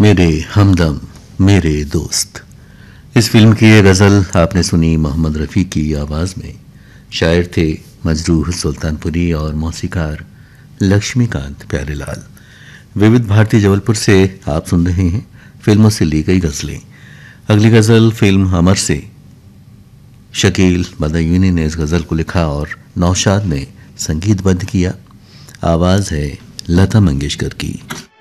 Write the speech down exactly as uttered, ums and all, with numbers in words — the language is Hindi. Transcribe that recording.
मेरे हमदम मेरे दोस्त। इस फिल्म की ये गज़ल आपने सुनी मोहम्मद रफ़ी की आवाज़ में। शायर थे मजरूह सुल्तानपुरी और मौसीकार लक्ष्मीकांत प्यारेलाल। विविध भारती जबलपुर से आप सुन रहे हैं फिल्मों से ली गई गज़लें। अगली गज़ल फिल्म अमर से। शकील बदायूनी ने इस गज़ल को लिखा और नौशाद ने संगीतबद्ध किया। आवाज़ है लता मंगेशकर की।